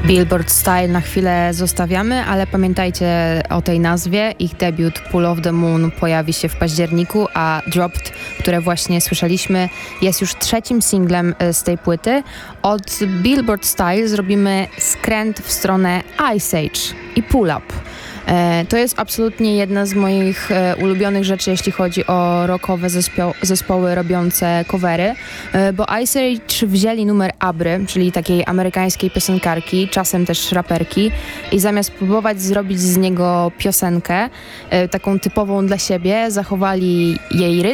Billboard Style na chwilę zostawiamy, ale pamiętajcie o tej nazwie. Ich debiut Pull of the Moon pojawi się w październiku, a Dropped, które właśnie słyszeliśmy, jest już trzecim singlem z tej płyty. Od Billboard Style zrobimy skręt w stronę Ice Age i Pull Up. To jest absolutnie jedna z moich ulubionych rzeczy, jeśli chodzi o rockowe zespoły robiące covery, bo Ice Age wzięli numer Abry, czyli takiej amerykańskiej piosenkarki, czasem też raperki, i zamiast próbować zrobić z niego piosenkę, taką typową dla siebie, zachowali jej rytm